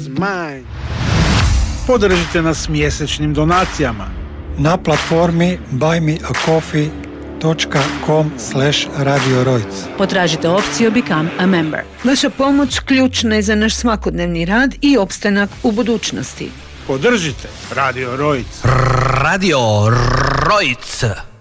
is mine. Podržite nas mjesečnim donacijama na platformi buymeacoffee.com/Radio Rojc. Potražite opciju Become a Member. Vaša pomoć ključna je za naš svakodnevni rad i opstanak u budućnosti. Podržite Radio Rojc. Radio Rojc.